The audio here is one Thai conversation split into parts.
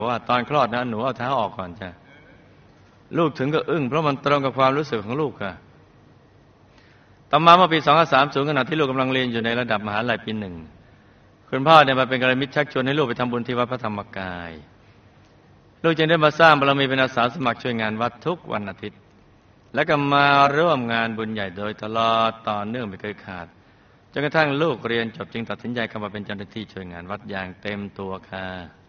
ว่าตอนคลอดนะหนูเอาเท้าออกก่อนจ้ะลูกถึงก็อึ้งเพราะมันตรงกับความรู้สึกของลูกค่ะต่อมาเมื่อปี2530ขณะที่ลูกกำลังเรียนอยู่ในระดับมหาวิทยาลัยปี 1คุณพ่อเนี่ยมาเป็นกัลยาณมิตรชักชวนให้ลูกไปทำบุญที่วัดพระธรรมกายลูกจึงได้มาสร้างบารมีเป็นอาสาสมัครช่วยงานวัดทุกวันอาทิตย์และก็มาร่วมงานบุญใหญ่โดยตลอดต่อเนื่องไม่เคยขาดจนกระทั่งลูกเรียนจบจึงตัดสินใจเข้ามาเป็นเจ้าหน้าที่ช่วยงานวัดอย่างเต็มตัวค่ะ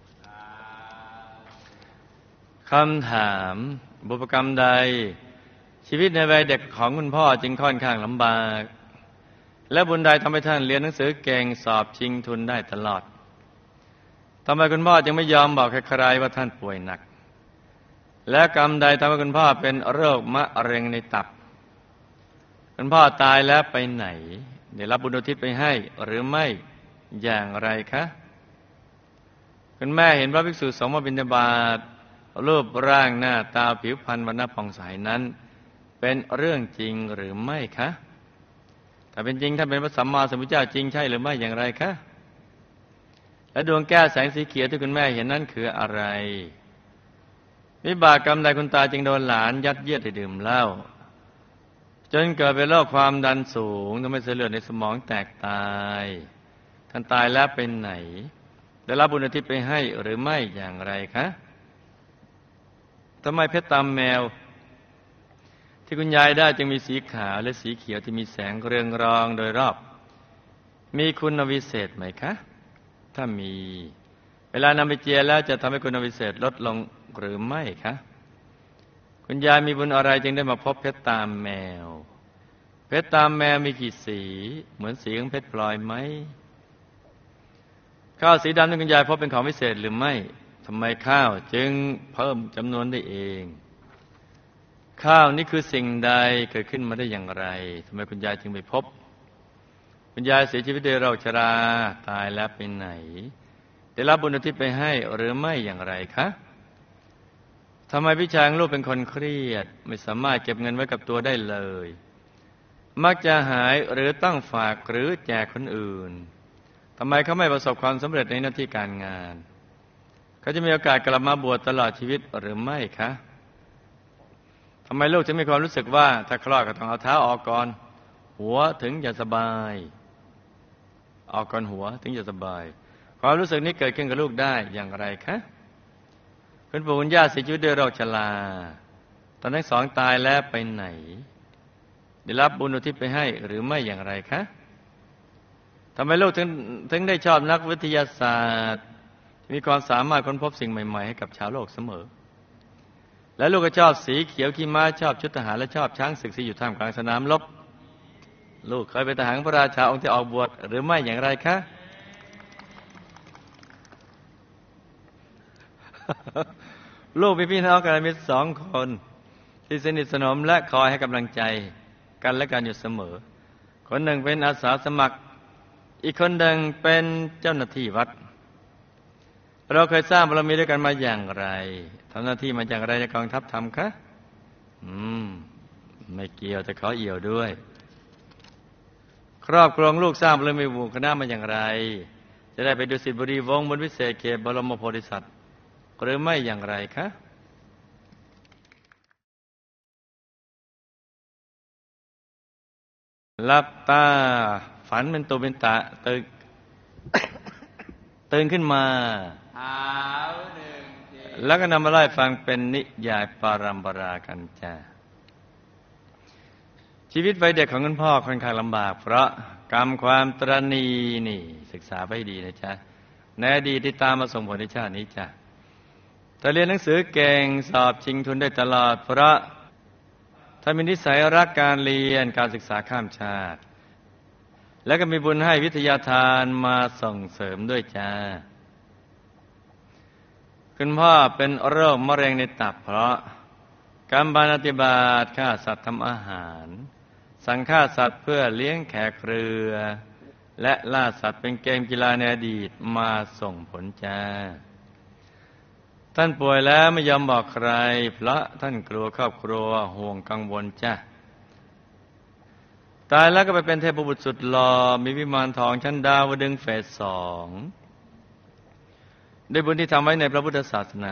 คำถามบุพกรรมใดชีวิตในวัยเด็กของคุณพ่อจึงค่อนข้างลำบากและบุญใดทำให้ท่านเรียนหนังสือเก่งสอบชิงทุนได้ตลอดทำไมคุณพ่อจึงไม่ยอมบอกใครๆว่าท่านป่วยหนักและกรรมใดทำให้คุณพ่อเป็นโรคมะเร็งในตับคุณพ่อตายแล้วไปไหนได้รับบุญอุทิศไปให้หรือไม่อย่างไรคะคุณแม่เห็นพระภิกษุสงฆ์มาบิณฑบาตรูปร่างหน้าตาผิวพรรณวรรณผ่องใสนั้นเป็นเรื่องจริงหรือไม่คะถ้าเป็นจริงท่านเป็นพระสัมมาสัมพุทธเจ้าจริงใช่หรือไม่อย่างไรคะและดวงแก้วแสงสีเขียวที่คุณแม่เห็นนั้นคืออะไรวิบากกรรมใดคุณตาจึงโดนหลานยัดเยียดให้ดื่มเหล้าจนเกิดเป็นโรคความดันสูงทำให้เส้นเลือดในสมองแตกตายท่านตายแล้วเป็นไหนได้รับบุญอุทิศไปให้หรือไม่อย่างไรคะทำไมเพชรตามแมวที่คุณยายได้จึงมีสีขาวและสีเขียวที่มีแสงเรืองรองโดยรอบมีคุณวิเศษไหมคะถ้ามีเวลานำไปเจียแล้วจะทำให้คุณวิเศษลดลงหรือไม่คะคุณยายมีบุญอะไรจึงได้มาพบเพชรตามแมวเพชรตามแมวมีกี่สีเหมือนสีของเพชรพลอยไหมข้าวสีดำที่คุณยายพบเป็นของวิเศษหรือไม่ทำไมข้าวจึงเพิ่มจำนวนได้เองข้าวนี่คือสิ่งใดเกิดขึ้นมาได้อย่างไรทำไมคุณยายจึงไปพบคุณยายเสียชีวิตด้วยโรคชราตายแล้วไปไหนได้รับบุญอุทิศไปให้หรือไม่อย่างไรคะทำไมพี่ชายลูกเป็นคนเครียดไม่สามารถเก็บเงินไว้กับตัวได้เลยมักจะหายหรือต้องฝากหรือแจกคนอื่นทำไมเขาไม่ประสบความสำเร็จในหน้าที่การงานเขาจะมีโอกาสกลับมาบวชตลอดชีวิตหรือไม่คะทำไมลูกถึงมีความรู้สึกว่าถ้าคลอดก็ต้องเอาเท้าออกก่อนหัวถึงจะสบายออกก่อนหัวถึงจะสบายความรู้สึกนี้เกิดขึ้นกับลูกได้อย่างไรคะคุณปู่คุณย่าเสียชีวิตด้วยโรคชราตอนทั้งสองตายแล้วไปไหนได้รับบุญอุทิศไปให้หรือไม่อย่างไรคะทำไมลูกถึงได้ชอบนักวิทยาศาสตร์มีความสามารถค้นพบสิ่งใหม่ๆให้กับชาวโลกเสมอและลูกก็ชอบสีเขียวขี้ม้าชอบชุดทหารและชอบช้างศึกที่อยู่ท่ามกลางสนามรบลูกเคยเป็นทหารพระราชาองค์ที่ออกบวชหรือไม่อย่างไรคะ ลูกมีพี่น้องกัลยาณมิตร2 คนที่สนิทสนมและคอยให้กำลังใจกันและกันอยู่เสมอคนหนึ่งเป็นอาสาสมัครอีกคนหนึ่งเป็นเจ้าหน้าที่วัดเราเคยสร้างบารมีด้วยกันมาอย่างไรทำหน้าที่มาอย่างไรในกองทัพธรรมคะไม่เกี่ยวแต่ขอเอี่ยวด้วยครอบครองลูกสร้างบารมีหมู่คณะมาอย่างไรจะได้ไปดุสิตบุรีวงศ์บนวิเศษเขตบรมโพธิสัตว์หรือไม่อย่างไรคะหลับตาฝันเป็นตุเป็นตะตื่นขึ้นมาแล้วก็นำมาไล่ฟังเป็นนิยายปารัมปรากันจ้าชีวิตวัยเด็กของคุณพ่อค่อนข้างลำบากเพราะกรรมความตระหนี่นี่ศึกษาไปดีนะจ๊ะในอดีตที่ตามมาส่งผลในชาตินี้จ้ะถ้าเรียนหนังสือเก่งสอบชิงทุนได้ตลอดเพราะถ้ามีนิสัยรักการเรียนการศึกษาข้ามชาติแล้วก็มีบุญให้วิทยาทานมาส่งเสริมด้วยจ้าคุณพ่อเป็นโรคมะเร็งในตับเพราะกรรมปาณาติบาตฆ่าสัตว์ทำอาหารสั่งฆ่าสัตว์เพื่อเลี้ยงแขกเรือและล่าสัตว์เป็นเกมกีฬาในอดีตมาส่งผลจ้าท่านป่วยแล้วไม่ยอมบอกใครเพราะท่านกลัวครอบครัวห่วงกังวลจ้าตายแล้วก็ไปเป็นเทพบุตรสุดหล่อมีวิมานทองชั้นดาวดึงส์เฟส 2 ด้วยบุญที่ทำไว้ในพระพุทธศาสนา